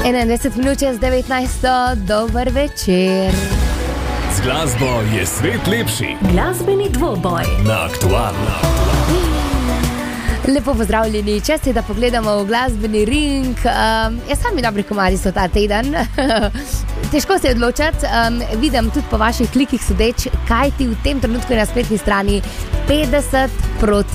21 minut čez 19. Dober večer. Z glasbo je svet lepši. Glasbeni dvoboj Na Aktualno. Lepo pozdravljeni, čas je, da pogledamo v glasbeni ring. Sami dobri komadi so ta teden. Težko se je odločati. Vidim tudi po vaših klikih sodeč, kaj ti v tem trenutku je na spletni strani 50-50.